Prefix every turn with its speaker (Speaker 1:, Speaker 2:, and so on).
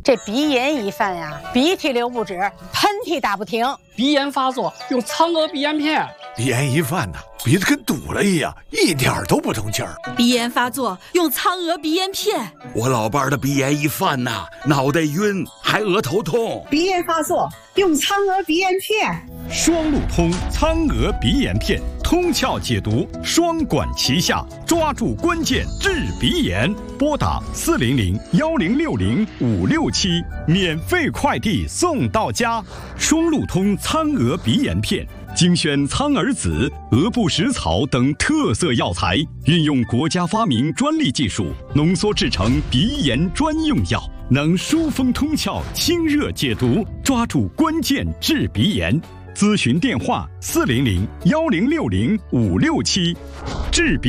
Speaker 1: 这鼻炎一犯呀，鼻涕流不止，喷嚏打不停。
Speaker 2: 鼻炎发作用苍娥鼻炎片。
Speaker 3: 鼻炎一犯呢，鼻子跟堵了一样，一点都不通气儿。
Speaker 4: 鼻炎发作用苍娥鼻炎片。
Speaker 5: 我老伴儿的鼻炎一犯呐，脑袋晕，还额头痛。
Speaker 6: 鼻炎发作用苍娥鼻炎片。
Speaker 7: 双路通苍娥鼻炎片，通窍解毒，双管齐下，抓住关键治鼻炎。拨打400-1060-567，免费快递送到家。双路通苍娥鼻炎片，精选苍耳子、鹅不食草等特色药材，运用国家发明专利技术，浓缩制成鼻炎专用药，能疏风通窍、清热解毒，抓住关键治鼻炎。咨询电话：400-1060-567，治鼻。